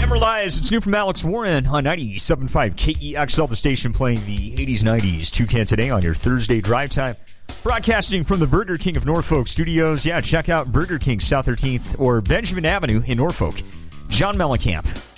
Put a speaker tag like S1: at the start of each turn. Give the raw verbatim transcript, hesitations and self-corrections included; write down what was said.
S1: Hammer Lies. It's new from Alex Warren on ninety-seven point five K E X L, the station playing the eighties, nineties. Toucan today on your Thursday drive time. Broadcasting from the Burger King of Norfolk studios. Yeah, check out Burger King South thirteenth or Benjamin Avenue in Norfolk. John Mellencamp.